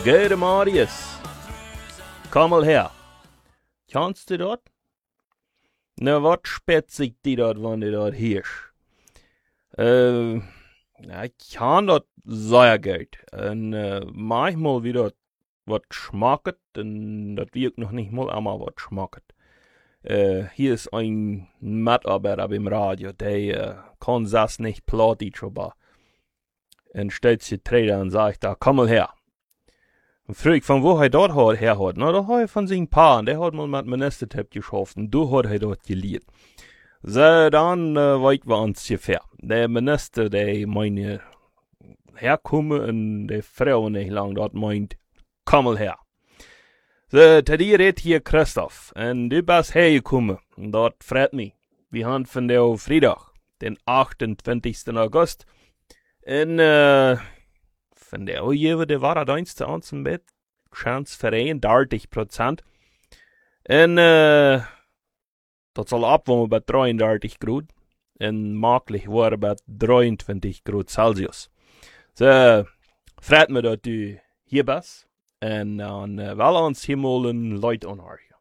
Gute Marius, komm mal her. Kannst du dort? Na, wat spetzig die dort, wann du dort hirsch? Ich kann dort sehr gut. Und manchmal wie dort wat schmacket, und das wirkt noch nicht mal einmal wat schmacket. Hier ist ein Mitarbeiter beim Radio, der kann das nicht Plattdeutsch, aber und stellt sich Träder und sagt da, komm mal her. Und fragt, von wo er dort her hat. Na, da hat er von seinem Paar, und der hat mal mit Ministertipp geschafft, und du hat er dort gelehrt. So, dann weit wir uns ungefähr. Der Minister, der meine herkommen, und der Frau nicht lang dort meint, komm mal her. So, zu dir redet hier Christoph, und du bist hergekommen, und dort freut mich. Wir haben von der Freitag, den 28. August, und von der Ojewe, der war da eins zu uns im Bett, Chance Verein, 30%. Und das soll abwärmen bei 33 Grad, und möglich war bei 23 Grad Celsius. So, freut mich, dass du hier bist, und dann wollen wir uns hier mal ein Leut anhören.